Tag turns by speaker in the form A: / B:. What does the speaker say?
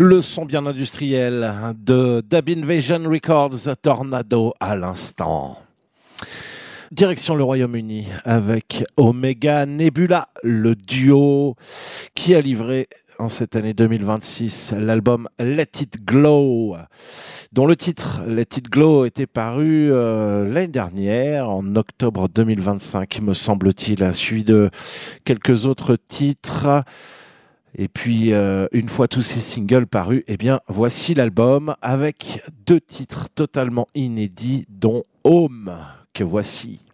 A: Le son bien industriel de Dub Invasion Records, Tornado à l'instant. Direction le Royaume-Uni avec Omega Nebula, le duo qui a livré en cette année 2026 l'album Let It Glow, dont le titre Let It Glow était paru l'année dernière, en octobre 2025, me semble-t-il, suivi de quelques autres titres. Et puis, une fois tous ces singles parus, eh bien, voici l'album avec 2 titres totalement inédits, dont Home, que voici.